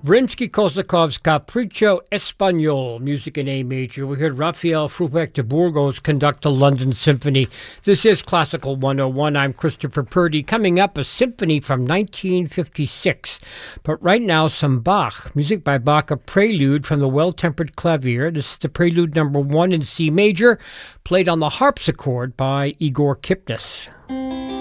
Rimsky-Korsakov's Capriccio Espagnol, music in A major. We heard Rafael Frubeck de Burgos conduct the London Symphony. This is Classical 101. I'm Christopher Purdy. Coming up, a symphony from 1956. But right now, some Bach. Music by Bach, a prelude from the Well-Tempered Clavier. This is the prelude number 1 in C major, played on the harpsichord by Igor Kipnis.